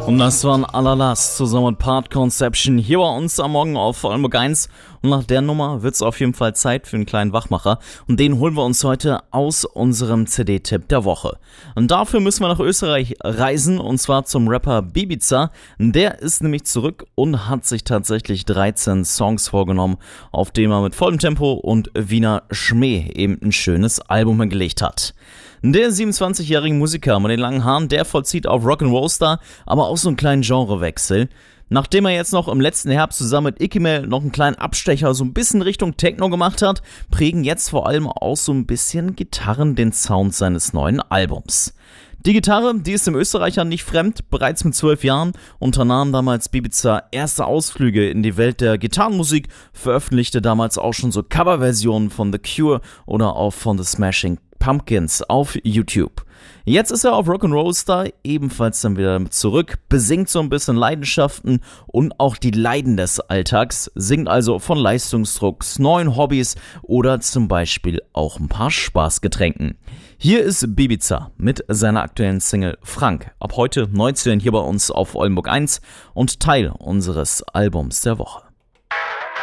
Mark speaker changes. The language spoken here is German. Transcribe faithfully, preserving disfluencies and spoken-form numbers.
Speaker 1: Und das waren Alalas zusammen mit Part Conception hier bei uns am Morgen auf Oldenburg eins. Und nach der Nummer wird's auf jeden Fall Zeit für einen kleinen Wachmacher. Und den holen wir uns heute aus unserem C D-Tipp der Woche. Und dafür müssen wir nach Österreich reisen, und zwar zum Rapper Bibiza. Der ist nämlich zurück und hat sich tatsächlich dreizehn Songs vorgenommen, auf denen er mit vollem Tempo und Wiener Schmäh eben ein schönes Album hingelegt hat. Der siebenundzwanzigjährige Musiker mit den langen Haaren, der vollzieht auf Rock'n'Roll-Star aber auch so einen kleinen Genrewechsel. Nachdem er jetzt noch im letzten Herbst zusammen mit Ikimel noch einen kleinen Abstecher so ein bisschen Richtung Techno gemacht hat, prägen jetzt vor allem auch so ein bisschen Gitarren den Sound seines neuen Albums. Die Gitarre, die ist dem Österreicher nicht fremd. Bereits mit zwölf Jahren unternahm damals Bibiza erste Ausflüge in die Welt der Gitarrenmusik, veröffentlichte damals auch schon so Coverversionen von The Cure oder auch von The Smashing Pumpkins auf YouTube. Jetzt ist er auf Rock'n'Roll-Star ebenfalls dann wieder zurück, besingt so ein bisschen Leidenschaften und auch die Leiden des Alltags, singt also von Leistungsdrucks, neuen Hobbys oder zum Beispiel auch ein paar Spaßgetränken. Hier ist Bibiza mit seiner aktuellen Single Frank, ab heute neu zu hören hier bei uns auf Oldenburg eins und Teil unseres Albums der Woche.